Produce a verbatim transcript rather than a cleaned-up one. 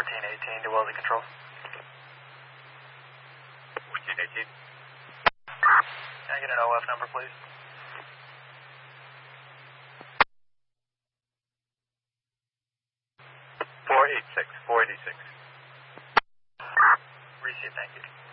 fourteen eighteen to Wellesley Control. fourteen eighteen. Can I get an O F number, please? four eight six, four eighty-six. Receive, thank you.